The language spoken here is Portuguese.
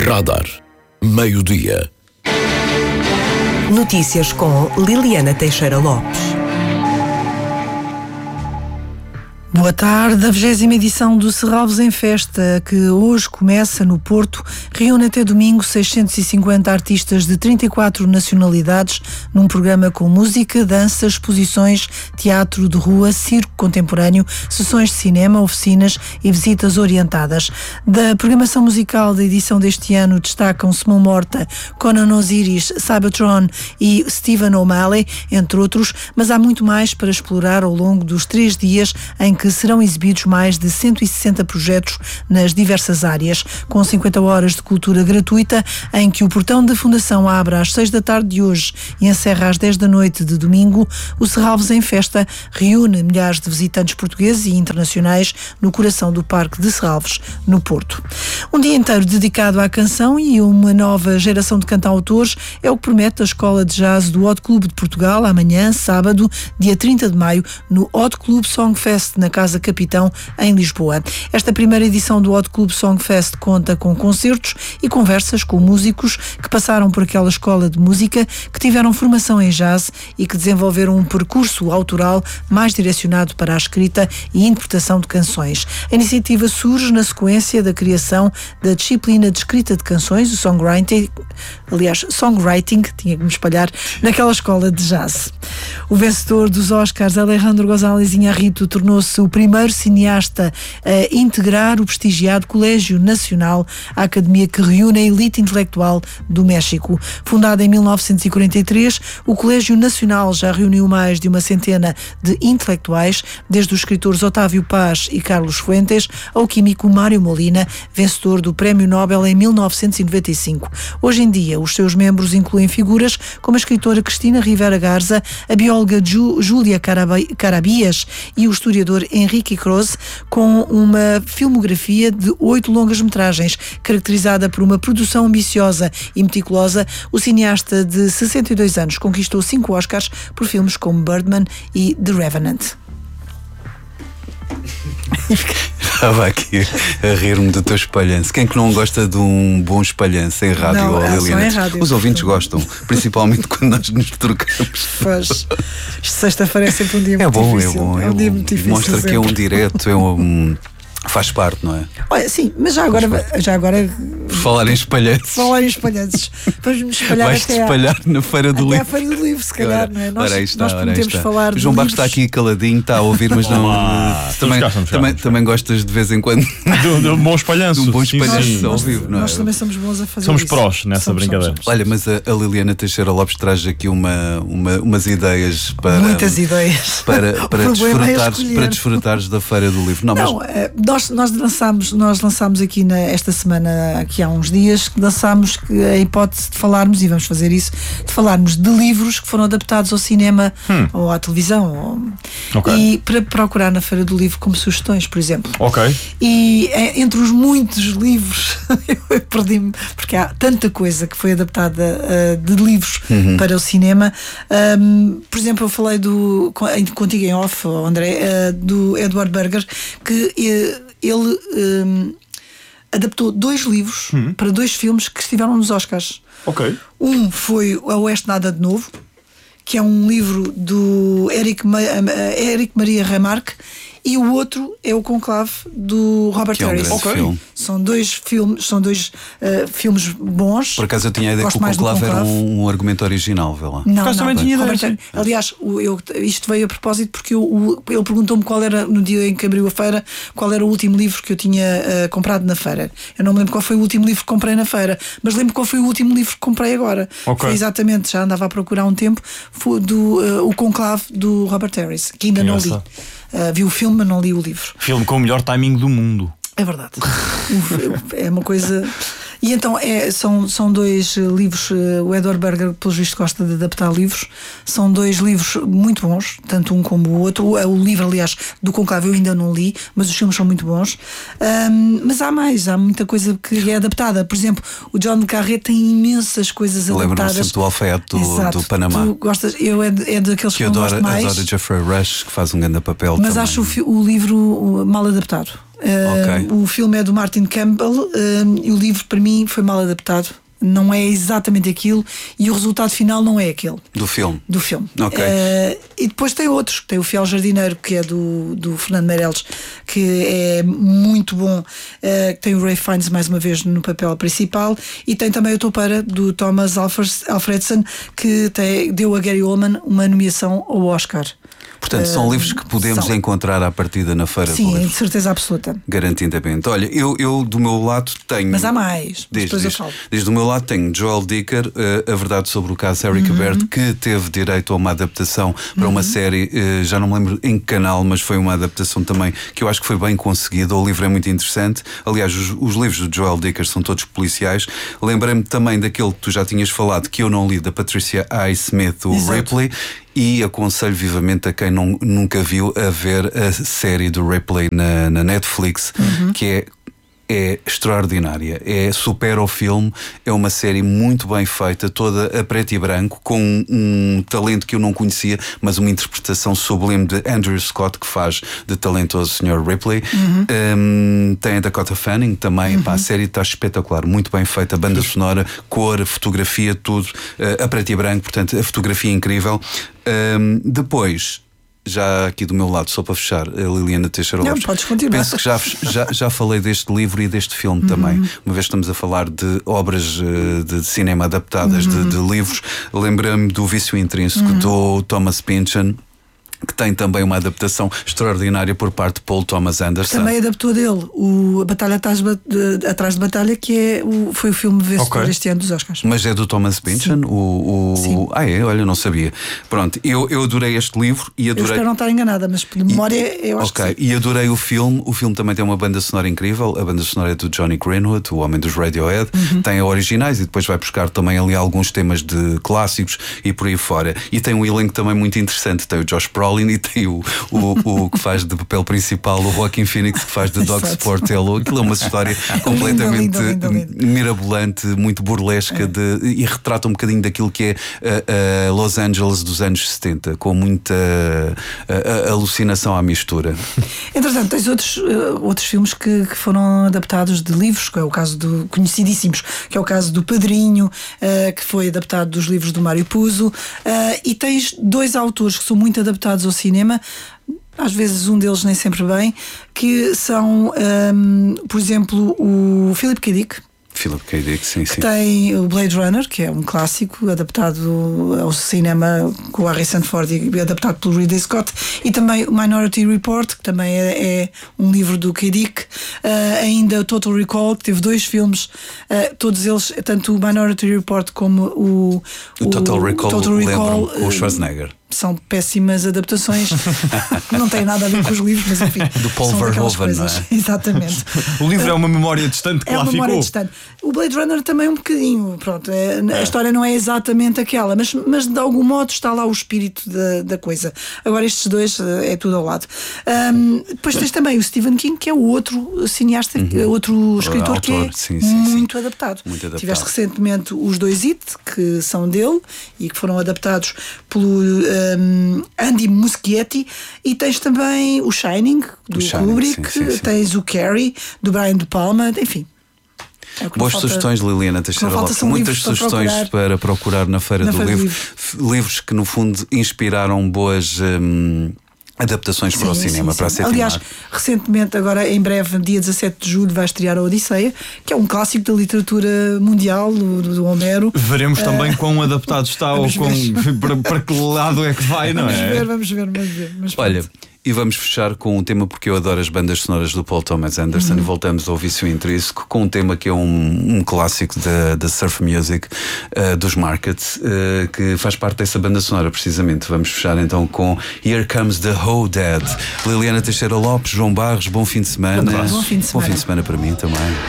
Radar. Meio-dia. Notícias com Liliana Teixeira Lopes. Boa tarde. A 20ª edição do Serralves em Festa, que hoje começa no Porto, reúne até domingo 650 artistas de 34 nacionalidades num programa com música, dança, exposições, teatro de rua, circo contemporâneo, sessões de cinema, oficinas e visitas orientadas. Da programação musical da edição deste ano destacam Simão Morta, Conan Osiris, Cybertron e Stephen O'Malley, entre outros, mas há muito mais para explorar ao longo dos 3 dias em que serão exibidos mais de 160 projetos nas diversas áreas, com 50 horas de cultura gratuita, em que o portão da Fundação abre às 6 da tarde de hoje e encerra às 10 da noite de domingo. O Serralves em Festa reúne milhares de visitantes portugueses e internacionais no coração do Parque de Serralves, no Porto. Um dia inteiro dedicado à canção e uma nova geração de cantautores é o que promete a Escola de Jazz do Hot Club de Portugal amanhã, sábado, dia 30 de maio, no Hot Club Song Fest, na Casa Capitão, em Lisboa. Esta primeira edição do Hot Club Song Fest conta com concertos e conversas com músicos que passaram por aquela escola de música, que tiveram formação em jazz e que desenvolveram um percurso autoral mais direcionado para a escrita e interpretação de canções. A iniciativa surge na sequência da criação da disciplina de escrita de canções, o songwriting, tinha que me espalhar, naquela escola de jazz. O vencedor dos Oscars, Alejandro González Iñárritu, tornou-se o primeiro cineasta a integrar o prestigiado Colégio Nacional, a academia que reúne a elite intelectual do México. Fundado em 1943, o Colégio Nacional já reuniu mais de uma centena de intelectuais, desde os escritores Otávio Paz e Carlos Fuentes ao químico Mário Molina, vencedor do Prémio Nobel em 1995. Hoje em dia, os seus membros incluem figuras como a escritora Cristina Rivera Garza, a bióloga Júlia Carabias e o historiador Henrique Croce, com uma filmografia de 8 longas-metragens, caracterizada por uma produção ambiciosa e meticulosa. O cineasta de 62 anos conquistou 5 Oscars por filmes como Birdman e The Revenant. Estava aqui a rir-me do teu espalhanço. Quem que não gosta de um bom espalhanço em rádio? Não, Liliana? em rádio. Os ouvintes gostam, principalmente quando nós nos trocamos. Pois, sexta-feira é sempre um dia muito difícil. É um dia muito difícil. Mostra que é um direto, faz parte, não é? Olha, sim, mas já agora Por falar em espalhanços. vamos nos espalhar Vais-te espalhar na Feira do até Livro. à Feira do Livro, se calhar, não é? Nós prometemos está. falar O João de Barros está aqui caladinho, está a ouvir, mas não. Também gostas de vez em quando de um bom espalhanço. De um bom espalhanço ao vivo, não é? Nós também somos bons a fazer Somos isso. prós nessa brincadeira. Olha, mas a Liliana Teixeira Lopes traz aqui umas ideias para. Muitas ideias. Para desfrutares da Feira do Livro. Nós lançámos aqui esta semana, aqui há uns dias, que lançámos a hipótese de falarmos, e vamos fazer isso, de falarmos de livros que foram adaptados ao cinema ou à televisão. E para procurar na Feira do Livro como sugestões, por exemplo. E entre os muitos livros, eu perdi-me, porque há tanta coisa que foi adaptada de livros para o cinema. Por exemplo, eu falei contigo em off, André, do Edward Berger, que ele adaptou 2 livros para 2 filmes que estiveram nos Oscars. Um foi A Oeste Nada de Novo, que é um livro do Éric Maria Remarque, e o outro é o Conclave do Robert Harris. São 2 filmes bons. Por acaso eu tinha a ideia que o Conclave era um argumento original, vê lá. Não, também tinha ideia. Aliás, isto veio a propósito porque ele perguntou-me qual era, no dia em que abriu a feira, qual era o último livro que eu tinha comprado na feira. Eu não me lembro qual foi o último livro que comprei na feira, mas lembro qual foi o último livro que comprei agora. Foi exatamente, já andava a procurar há um tempo, foi o Conclave do Robert Harris, que ainda não li. Vi o filme, mas não li o livro. Filme com o melhor timing do mundo. É verdade. É uma coisa. E então são 2 livros. O Edward Berger, pelo visto, gosta de adaptar livros. São 2 livros muito bons, tanto um como o outro. O livro, aliás, do Conclave eu ainda não li, mas os filmes são muito bons. Mas há muita coisa que é adaptada. Por exemplo, o John le Carré tem imensas coisas adaptadas. Lembro-me do Alfaiate do Panamá. Tu gostas, é daqueles que eu gosto mais. Adoro Jeffrey Rush, que faz um grande papel. Mas também. Acho o livro mal adaptado. O filme é do Martin Campbell e o livro, para mim, foi mal adaptado. Não é exatamente aquilo e o resultado final não é aquele. Do filme? Do filme. Ok. E depois tem outros. Tem o Fiel Jardineiro, que é do Fernando Meirelles, que é muito bom. Tem o Ray Fiennes mais uma vez no papel principal. E tem também o Toupeira, do Thomas Alfredson, que deu a Gary Oldman uma nomeação ao Oscar. Portanto, são livros que podemos encontrar à partida na feira do livro. Sim, de certeza absoluta. Garantidamente. Olha, eu do meu lado tenho... Mas há mais. Depois eu falo. Desde o meu lado tenho Joel Dicker, A Verdade sobre o caso Eric Bert, que teve direito a uma adaptação para uma série, já não me lembro em que canal, mas foi uma adaptação também que eu acho que foi bem conseguida. O livro é muito interessante. Aliás, os livros do Joel Dicker são todos policiais. Lembrei-me também daquele que tu já tinhas falado, que eu não li, da Patricia I. Smith, o Ripley. E aconselho vivamente a quem nunca viu a ver a série do Ripley na Netflix, que é extraordinária, supera o filme, é uma série muito bem feita, toda a preto e branco, com um talento que eu não conhecia, mas uma interpretação sublime de Andrew Scott, que faz de talentoso Sr. Ripley. Tem a Dakota Fanning também. A série está espetacular, muito bem feita, banda sonora, cor, fotografia, tudo a preto e branco, portanto a fotografia é incrível. Depois, já aqui do meu lado, só para fechar, a Liliana Teixeira Lopes. Não, podes continuar. Penso que já falei deste livro e deste filme também. Uma vez estamos a falar de obras de cinema adaptadas de livros, lembrei-me do Vício Intrínseco do Thomas Pynchon, que tem também uma adaptação extraordinária por parte de Paul Thomas Anderson. Também adaptou dele A Batalha Atrás de Batalha, que foi o filme vencedor este ano dos Oscars. Mas é do Thomas Pynchon? Sim. Olha, não sabia. Pronto, eu adorei este livro e adorei... Eu espero não estar enganada, mas de memória eu acho que sim. E adorei o filme. O filme também tem uma banda sonora incrível. A banda sonora é do Johnny Greenwood, o homem dos Radiohead. Tem a originais e depois vai buscar também ali alguns temas de clássicos e por aí fora. E tem um elenco também muito interessante. Tem o Josh Brolin e tem o que faz de papel principal, o Joaquin Phoenix, que faz de Dog Sport Hello. Aquilo é uma história completamente lindo. mirabolante, muito burlesca e retrata um bocadinho daquilo que é Los Angeles dos anos 70, com muita alucinação à mistura. Entretanto, tens outros filmes que foram adaptados de livros, que é o caso do conhecidíssimos, que é o caso do Padrinho, que foi adaptado dos livros do Mário Puzo, e tens dois autores que são muito adaptados ao cinema, às vezes um deles nem sempre bem, que são, por exemplo, o Philip K. Dick. Philip K. Dick, sim. Tem o Blade Runner, que é um clássico adaptado ao cinema com o Harrison Ford e adaptado pelo Ridley Scott, e também o Minority Report, que também é um livro do K. Dick. Ainda o Total Recall, que teve dois filmes, todos eles, tanto o Minority Report como o Total Recall com o Schwarzenegger. São péssimas adaptações. Não tem nada a ver com os livros, mas enfim. Do Paul Verhoeven, não é? Exatamente. O livro é uma memória distante que lá ficou. É uma memória distante. O Blade Runner também um bocadinho. Pronto, a história não é exatamente aquela, mas de algum modo está lá o espírito da coisa. Agora estes dois é tudo ao lado. Depois tens também o Stephen King, que é o outro cineasta, outro escritor autor, que é muito adaptado. Tiveste recentemente os dois It, que são dele e que foram adaptados pelo Andy Muschietti, e tens também o Shining do Kubrick, tens o Carrie do Brian De Palma, enfim. Boas sugestões, Liliana Teixeira Lopes. Muitas sugestões para procurar na Feira do Livro. Livros que no fundo inspiraram boas adaptações para o cinema, para a ser Aliás, recentemente, agora em breve, dia 17 de julho, vai estrear a Odisseia, que é um clássico da literatura mundial, do Homero. Veremos também quão adaptado está ou para que lado é que vai, não é? Vamos ver. Olha, e vamos fechar com um tema, porque eu adoro as bandas sonoras do Paul Thomas Anderson, e voltamos ao Vício Intrínseco com um tema que é um clássico da surf music, dos Markets, que faz parte dessa banda sonora precisamente. Vamos fechar então com Here Comes the Whole Dead. Liliana Teixeira Lopes, João Barros, bom fim de semana. Bom fim de semana. Bom fim de semana para mim também.